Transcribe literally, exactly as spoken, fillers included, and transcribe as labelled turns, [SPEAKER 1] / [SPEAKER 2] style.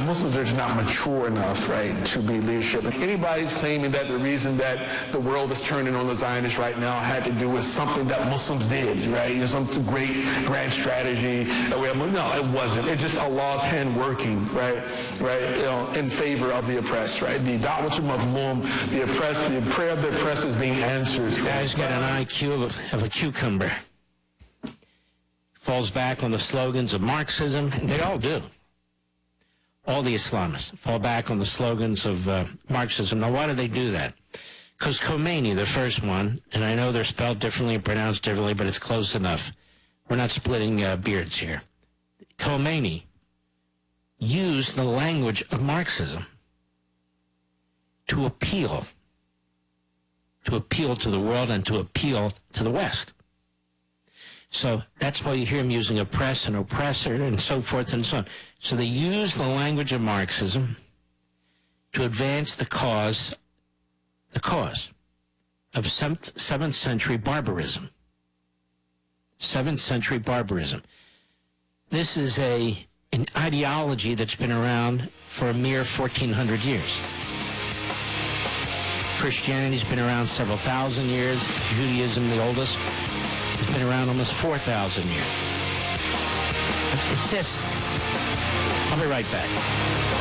[SPEAKER 1] Muslims are just not mature enough, right, to be leadership. Anybody's claiming that the reason that the world is turning on the Zionists right now had to do with something that Muslims did, right? You know, some great grand strategy that we have. No, it wasn't. It's just Allah's hand working, right, right, you know, in favor of the oppressed, right? The da'watul mazlum, the oppressed, the prayer of the oppressed is being answered.
[SPEAKER 2] You guys got an I Q of a, of a cucumber. Falls back on the slogans of Marxism, and they all do. All the Islamists fall back on the slogans of uh, Marxism. Now, why do they do that? Because Khomeini, the first one, and I know they're spelled differently and pronounced differently, but it's close enough. We're not splitting uh, beards here. Khomeini used the language of Marxism to appeal, to appeal to the world and to appeal to the West. So that's why you hear him using oppress and oppressor and so forth and so on. So they use the language of Marxism to advance the cause, the cause of seventh century barbarism. seventh century barbarism. This is a an ideology that's been around for a mere fourteen hundred years. Christianity's been around several thousand years. Judaism, the oldest, has been around almost four thousand years. It's this. I'll be right back.